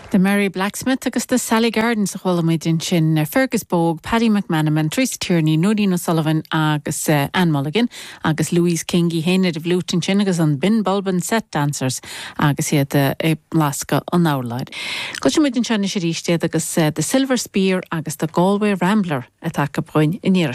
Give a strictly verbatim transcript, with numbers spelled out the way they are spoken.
The Mary Blacksmith agus the Sally Gardens a chhuilamid sin Fergus Bogue, Paddy McManaman, Tracy Tierney, Nadine O'Sullivan agus uh, Anne Mulligan agus Louise Kingy héine de Blutin sin agus an Bin Bulban set dancers agus hiad e Lasca an nálaid. Gulsimid in sin is ríiste agus uh, the Silver Spear agus the Galway Rambler a take broin in